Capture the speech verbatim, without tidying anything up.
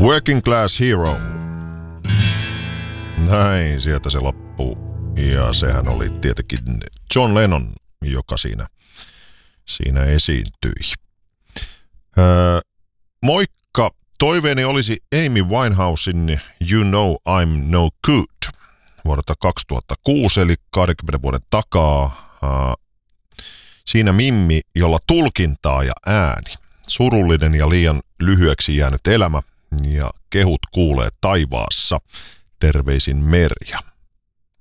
Working Class Hero. Näin, sieltä se loppuu. Ja sehän oli tietenkin John Lennon, joka siinä, siinä esiintyi. Öö, moikka! Toiveeni olisi Amy Winehousen You Know I'm No Good vuodelta kaksituhattakuusi, eli kaksikymmentä vuoden takaa. Öö, siinä mimmi, jolla tulkintaa ja ääni. Surullinen ja liian lyhyeksi jäänyt elämä ja kehut kuulee taivaassa. Terveisin Merja.